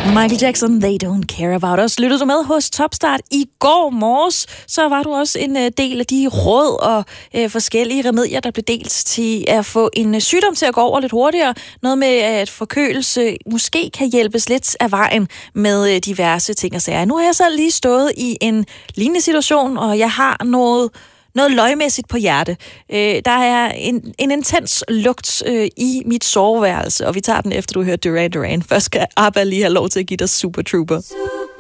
Michael Jackson, They Don't Care About Us. Lyttede du med hos Topstart i går morges, så var du også en del af de råd og forskellige remedier, der blev delt til at få en sygdom til at gå over lidt hurtigere. Noget med, at forkølelse måske kan hjælpes lidt af vejen med diverse ting og sager. Nu har jeg selv lige stået i en lignende situation, og jeg har noget løgmæssigt på hjerte. Der er en intens lugt i mit soveværelse, og vi tager den efter, du hørte Duran Duran. Først skal ABBA lige have lov til at give dig Super Trooper.